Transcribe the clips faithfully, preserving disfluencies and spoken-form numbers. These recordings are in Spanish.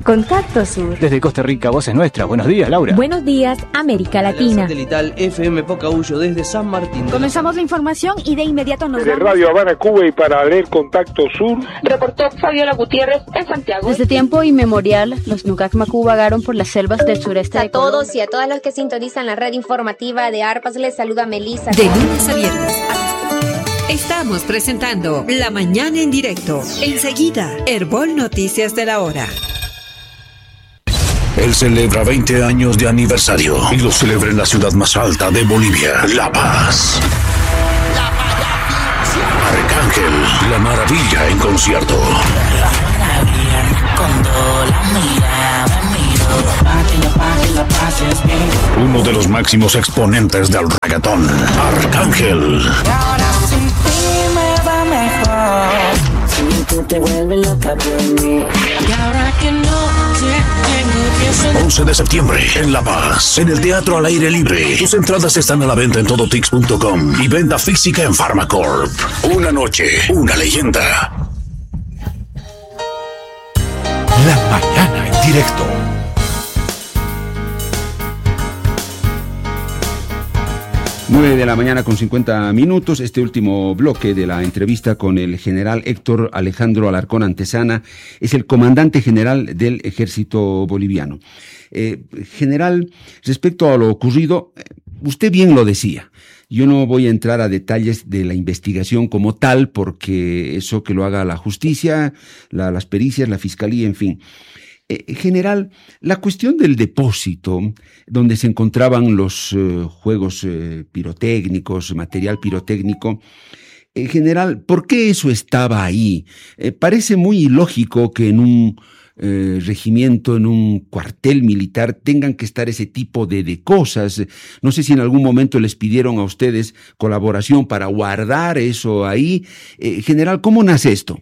Contacto Sur. Desde Costa Rica, voz es nuestra. Buenos días, Laura. Buenos días, América Latina. Satelital F M Pocahuyo desde San Martín. Comenzamos la información y de inmediato nos Desde vamos. Radio Habana, Cuba, y para leer Contacto Sur, reportó Fabiola Gutiérrez en Santiago. Desde tiempo inmemorial, los Nucac Macú vagaron por las selvas del sureste a de Colombia. A todos y a todas los que sintonizan la red informativa de Arpas, les saluda Melissa. De lunes a viernes. Estamos presentando La Mañana en Directo. Enseguida, Herbol Noticias de la Hora. Él celebra veinte años de aniversario y lo celebra en la ciudad más alta de Bolivia, La Paz. Arcángel, La Maravilla en concierto. Uno de los máximos exponentes del reggaetón, Arcángel. once de septiembre en La Paz, en el Teatro al Aire Libre. Tus entradas están a la venta en todotix punto com y venta física en Pharmacorp. Una noche, una leyenda. La Mañana en Directo. nueve de la mañana con cincuenta minutos, este último bloque de la entrevista con el general Héctor Alejandro Alarcón Antezana, es el comandante general del ejército boliviano. Eh, general, respecto a lo ocurrido, usted bien lo decía, yo no voy a entrar a detalles de la investigación como tal, porque eso que lo haga la justicia, la, las pericias, la fiscalía, en fin. En general, la cuestión del depósito, donde se encontraban los uh, juegos uh, pirotécnicos, material pirotécnico, en general, ¿por qué eso estaba ahí? Eh, parece muy ilógico que en un eh, regimiento, en un cuartel militar, tengan que estar ese tipo de, de cosas. No sé si en algún momento les pidieron a ustedes colaboración para guardar eso ahí. Eh, en general, ¿cómo nace esto?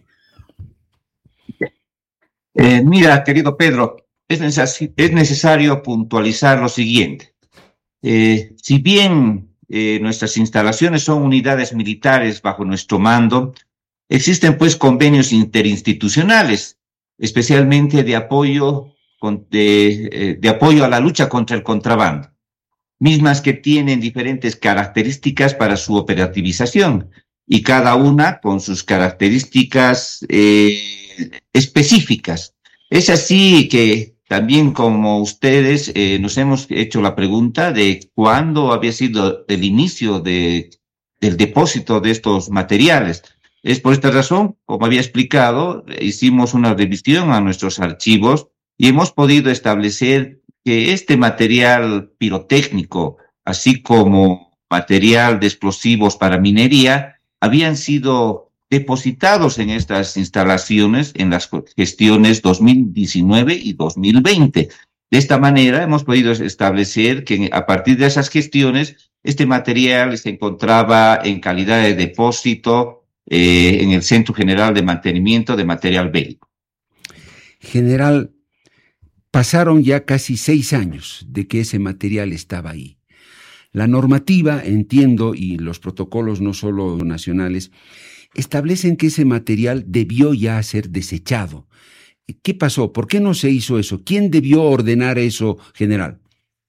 Eh, mira, querido Pedro, es, neces- es necesario puntualizar lo siguiente. Eh, si bien eh, nuestras instalaciones son unidades militares bajo nuestro mando, existen pues convenios interinstitucionales, especialmente de apoyo, con, de, eh, de apoyo a la lucha contra el contrabando, mismas que tienen diferentes características para su operativización, y cada una con sus características eh, específicas. Es así que también, como ustedes, eh, nos hemos hecho la pregunta de cuándo había sido el inicio de, del depósito de estos materiales. Es por esta razón, como había explicado, hicimos una revisión a nuestros archivos y hemos podido establecer que este material pirotécnico, así como material de explosivos para minería, habían sido depositados en estas instalaciones en las gestiones dos mil diecinueve y dos mil veinte. De esta manera hemos podido establecer que a partir de esas gestiones este material se encontraba en calidad de depósito eh, en el Centro General de Mantenimiento de Material Bélico. General, pasaron ya casi seis años de que ese material estaba ahí. La normativa, entiendo, y los protocolos no solo nacionales, establecen que ese material debió ya ser desechado. ¿Qué pasó? ¿Por qué no se hizo eso? ¿Quién debió ordenar eso, general?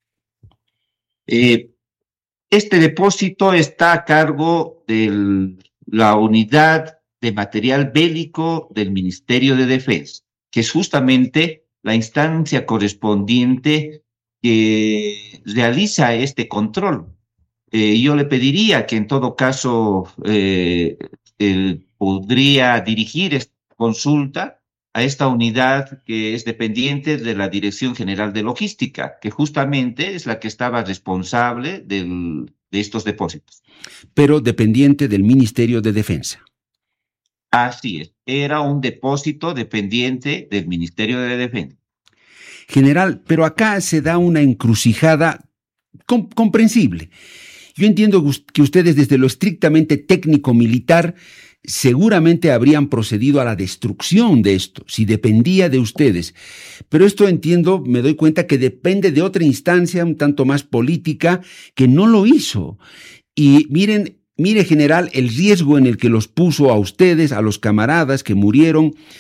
Eh, este depósito está a cargo de la unidad de material bélico del Ministerio de Defensa, que es justamente la instancia correspondiente que realiza este control. Eh, yo le pediría que en todo caso eh, él podría dirigir esta consulta a esta unidad que es dependiente de la Dirección General de Logística, que justamente es la que estaba responsable del, de estos depósitos. Pero dependiente del Ministerio de Defensa. Así es, era un depósito dependiente del Ministerio de Defensa. General, pero acá se da una encrucijada com- comprensible. Yo entiendo que ustedes desde lo estrictamente técnico-militar seguramente habrían procedido a la destrucción de esto, si dependía de ustedes. Pero esto entiendo, me doy cuenta que depende de otra instancia un tanto más política que no lo hizo. Y miren, mire general, el riesgo en el que los puso a ustedes, a los camaradas que murieron.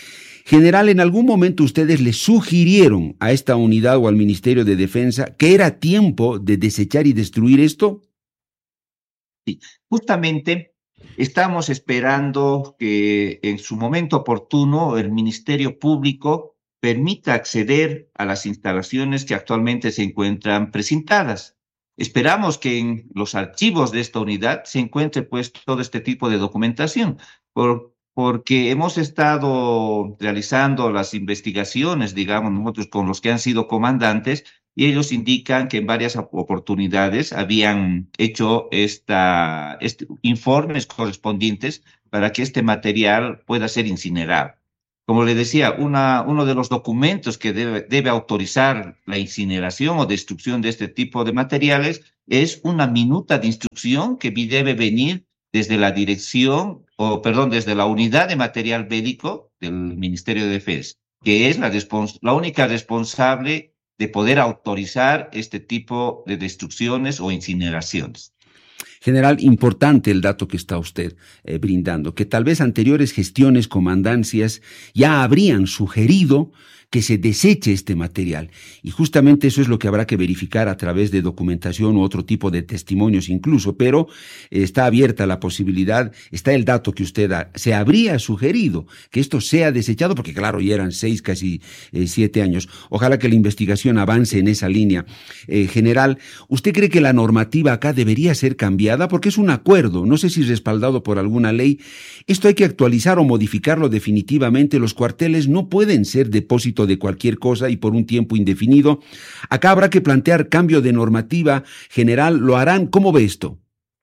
General, ¿en algún momento ustedes le sugirieron a esta unidad o al Ministerio de Defensa que era tiempo de desechar y destruir esto? Sí, justamente estamos esperando que en su momento oportuno el Ministerio Público permita acceder a las instalaciones que actualmente se encuentran precintadas. Esperamos que en los archivos de esta unidad se encuentre pues todo este tipo de documentación, por, porque hemos estado realizando las investigaciones, digamos, nosotros con los que han sido comandantes, y ellos indican que en varias oportunidades habían hecho esta, este, informes correspondientes para que este material pueda ser incinerado. Como le decía, una, uno de los documentos que debe, debe autorizar la incineración o destrucción de este tipo de materiales es una minuta de instrucción que debe venir desde la dirección, o perdón, desde la unidad de material bélico del Ministerio de Defensa, que es la, la única responsable de poder autorizar este tipo de destrucciones o incineraciones. General, importante el dato que está usted eh, brindando, que tal vez anteriores gestiones, comandancias, ya habrían sugerido que se deseche este material. Y justamente eso es lo que habrá que verificar a través de documentación u otro tipo de testimonios incluso, pero eh, está abierta la posibilidad, está el dato que usted da, se habría sugerido que esto sea desechado, porque claro, ya eran seis, casi eh, siete años. Ojalá que la investigación avance en esa línea. Eh, general, ¿usted cree que la normativa acá debería ser cambiada? Porque es un acuerdo, no sé si respaldado por alguna ley. Esto hay que actualizar o modificarlo definitivamente. Los cuarteles no pueden ser depósito de cualquier cosa y por un tiempo indefinido. Acá habrá que plantear cambio de normativa. General, ¿lo harán? ¿Cómo ve esto?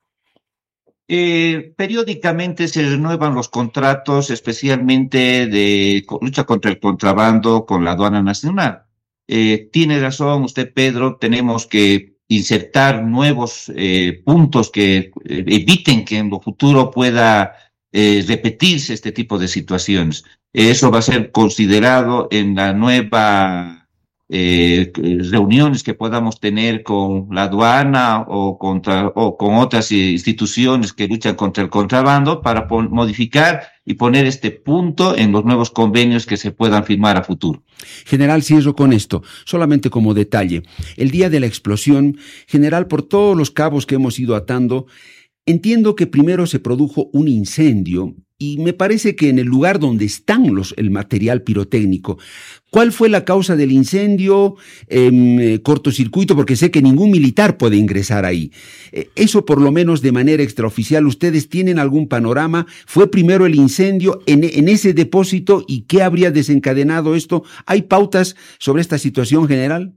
Eh, periódicamente se renuevan los contratos, especialmente de lucha contra el contrabando con la aduana nacional. Eh, tiene razón usted, Pedro, tenemos que insertar nuevos eh, puntos que eh, eviten que en lo futuro pueda eh, repetirse este tipo de situaciones. Eso va a ser considerado en la nueva eh, reuniones que podamos tener con la aduana o, contra, o con otras instituciones que luchan contra el contrabando para modificar y poner este punto en los nuevos convenios que se puedan firmar a futuro. General, cierro con esto, solamente como detalle. El día de la explosión, general, por todos los cabos que hemos ido atando, entiendo que primero se produjo un incendio y me parece que en el lugar donde están los, el material pirotécnico. ¿Cuál fue la causa del incendio? Eh, cortocircuito, porque sé que ningún militar puede ingresar ahí. Eh, eso por lo menos de manera extraoficial, ¿ustedes tienen algún panorama? ¿Fue primero el incendio en, en ese depósito y qué habría desencadenado esto? ¿Hay pautas sobre esta situación, general?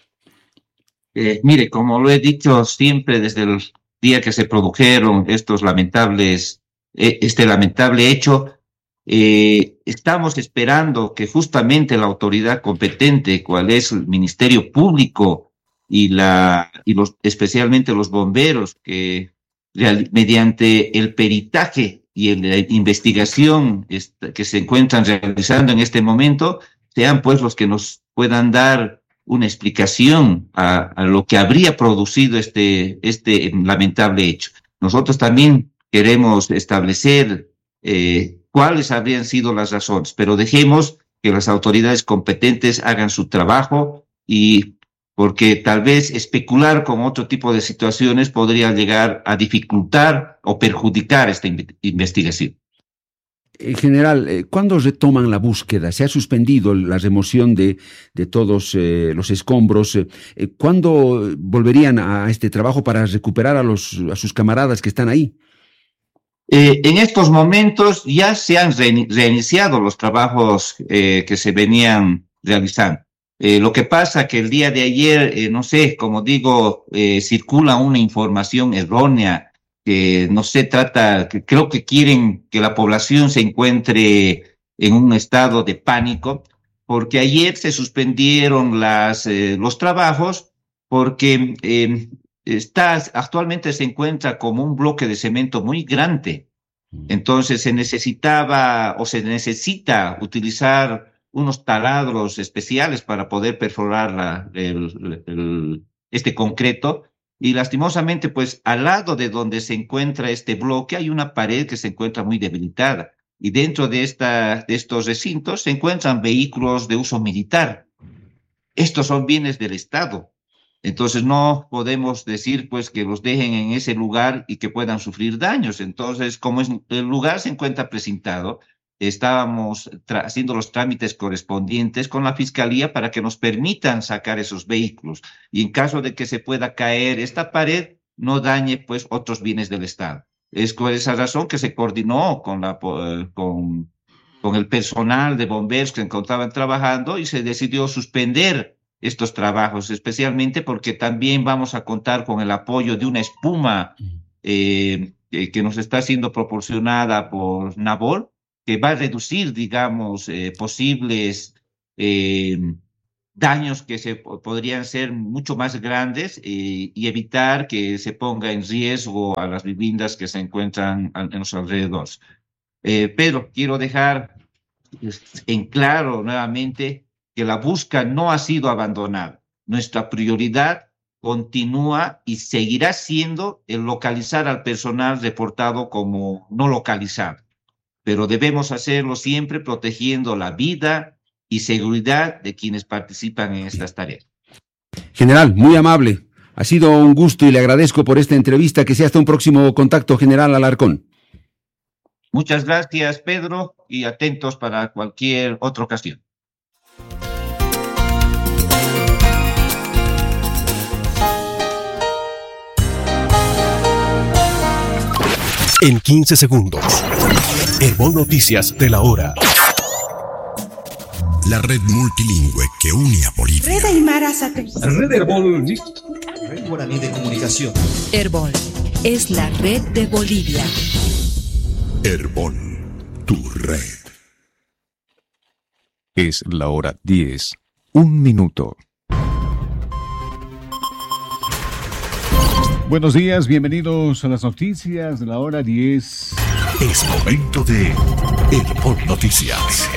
Eh, mire, como lo he dicho siempre desde el día que se produjeron estos lamentables este lamentable hecho, eh, estamos esperando que justamente la autoridad competente, cual es el Ministerio Público y la y los especialmente los bomberos, que real, mediante el peritaje y la investigación esta, que se encuentran realizando en este momento, sean pues los que nos puedan dar una explicación a, a lo que habría producido este, este lamentable hecho. Nosotros también queremos establecer eh, cuáles habrían sido las razones, pero dejemos que las autoridades competentes hagan su trabajo, y porque tal vez especular con otro tipo de situaciones podría llegar a dificultar o perjudicar esta investigación. En general, ¿cuándo retoman la búsqueda? Se ha suspendido la remoción de, de todos eh, los escombros. ¿Cuándo volverían a este trabajo para recuperar a, los, a sus camaradas que están ahí? Eh, en estos momentos ya se han re reiniciado los trabajos eh, que se venían realizando. Eh, lo que pasa que el día de ayer, eh, no sé, como digo, eh, circula una información errónea que no se trata, que creo que quieren que la población se encuentre en un estado de pánico, porque ayer se suspendieron las, eh, los trabajos porque eh, Está, actualmente se encuentra como un bloque de cemento muy grande. Entonces se necesitaba o se necesita utilizar unos taladros especiales para poder perforar la, el, el, este concreto. Y lastimosamente, pues al lado de donde se encuentra este bloque hay una pared que se encuentra muy debilitada. y dentro de, esta, de estos recintos se encuentran vehículos de uso militar. Estos son bienes del Estado. Entonces no podemos decir pues que los dejen en ese lugar y que puedan sufrir daños. Entonces, como es, el lugar se encuentra precintado, estábamos haciendo los trámites correspondientes con la Fiscalía para que nos permitan sacar esos vehículos. Y en caso de que se pueda caer esta pared, no dañe pues otros bienes del Estado. Es por esa razón que se coordinó con, la, con, con el personal de bomberos que se encontraban trabajando y se decidió suspender estos trabajos, especialmente porque también vamos a contar con el apoyo de una espuma eh, que nos está siendo proporcionada por NABOL, que va a reducir, digamos, eh, posibles eh, daños que se podrían ser mucho más grandes eh, y evitar que se ponga en riesgo a las viviendas que se encuentran en los alrededores. Eh, pero quiero dejar en claro nuevamente que la búsqueda no ha sido abandonada. Nuestra prioridad continúa y seguirá siendo el localizar al personal reportado como no localizado. Pero debemos hacerlo siempre protegiendo la vida y seguridad de quienes participan en estas tareas. General, muy amable. Ha sido un gusto y le agradezco por esta entrevista. Que sea hasta un próximo contacto, General Alarcón. Muchas gracias, Pedro, y atentos para cualquier otra ocasión. En quince segundos. Herbol Noticias de la hora. La red multilingüe que une a Bolivia. Red Aymara Satélite. Red Herbol. Red Guaraní de Comunicación. Herbol es la red de Bolivia. Herbol, tu red. Es la hora diez, un minuto. Buenos días, bienvenidos a las noticias de la hora diez. Es momento de Herbol Noticias.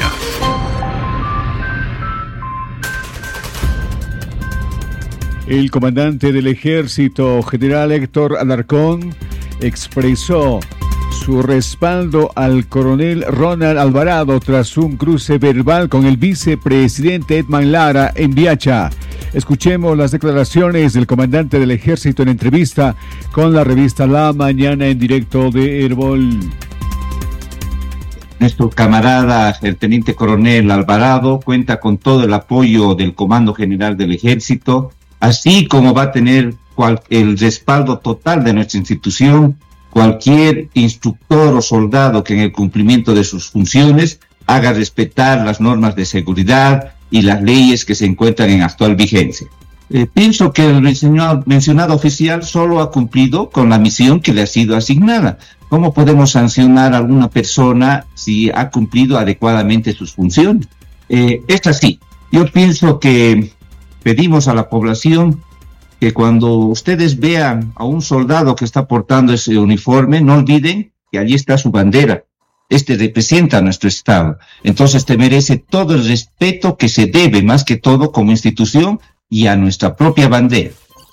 El comandante del ejército, general Héctor Alarcón, expresó su respaldo al coronel Ronald Alvarado tras un cruce verbal con el vicepresidente Edman Lara en Viacha. Escuchemos las declaraciones del comandante del ejército en entrevista con la revista La Mañana en directo de Herbol. Nuestro camarada, el teniente coronel Alvarado, cuenta con todo el apoyo del Comando General del Ejército, así como va a tener cual, el respaldo total de nuestra institución, cualquier instructor o soldado que en el cumplimiento de sus funciones haga respetar las normas de seguridad y las leyes que se encuentran en actual vigencia. Eh, pienso que el mencionado, mencionado oficial solo ha cumplido con la misión que le ha sido asignada. ¿Cómo podemos sancionar a alguna persona si ha cumplido adecuadamente sus funciones? Eh, es así. Yo pienso que pedimos a la población que cuando ustedes vean a un soldado que está portando ese uniforme, no olviden que allí está su bandera. Este representa a nuestro Estado. Entonces te merece todo el respeto que se debe, más que todo como institución y a nuestra propia bandera.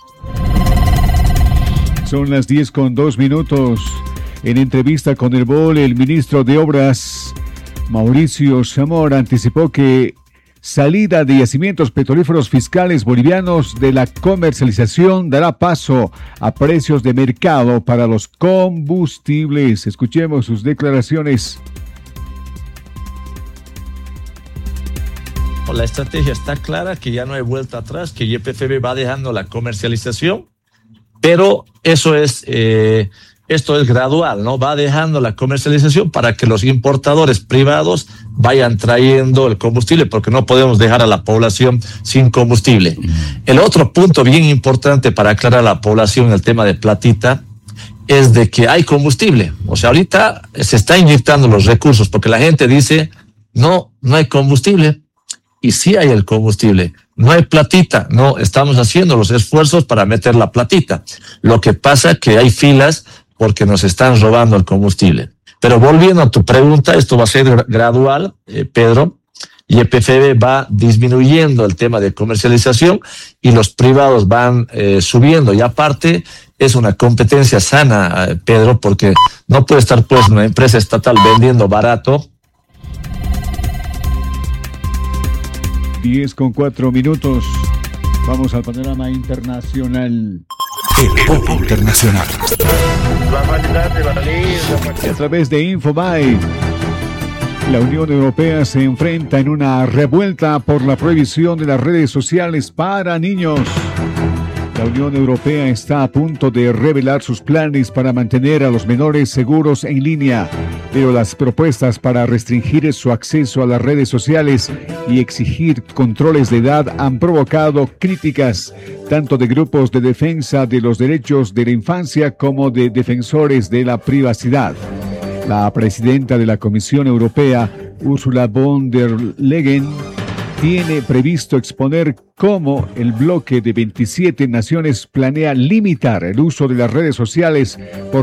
Son las diez con dos minutos. En entrevista con Herbol, el ministro de Obras, Mauricio Zamora, anticipó que salida de yacimientos petrolíferos fiscales bolivianos de la comercialización dará paso a precios de mercado para los combustibles. Escuchemos sus declaraciones. La estrategia está clara, que ya no hay vuelta atrás, que Y P F B va dejando la comercialización, pero eso es... Eh, Esto es gradual, ¿no? Va dejando la comercialización para que los importadores privados vayan trayendo el combustible, porque no podemos dejar a la población sin combustible. El otro punto bien importante para aclarar a la población el tema de platita es de que hay combustible. O sea, ahorita se está inyectando los recursos porque la gente dice, no, no hay combustible. Y sí hay el combustible. No hay platita. No, estamos haciendo los esfuerzos para meter la platita. Lo que pasa es que hay filas porque nos están robando el combustible. Pero volviendo a tu pregunta, esto va a ser gradual, eh, Pedro. Y E P F B va disminuyendo el tema de comercialización y los privados van eh, subiendo. Y aparte es una competencia sana, eh, Pedro, porque no puede estar pues una empresa estatal vendiendo barato. diez con cuatro minutos. Vamos al panorama internacional. El pop internacional. Y a través de Infobae, la Unión Europea se enfrenta en una revuelta por la prohibición de las redes sociales para niños. La Unión Europea está a punto de revelar sus planes para mantener a los menores seguros en línea, pero las propuestas para restringir su acceso a las redes sociales y exigir controles de edad han provocado críticas tanto de grupos de defensa de los derechos de la infancia como de defensores de la privacidad. La presidenta de la Comisión Europea, Ursula von der Leyen, tiene previsto exponer cómo el bloque de veintisiete naciones planea limitar el uso de las redes sociales por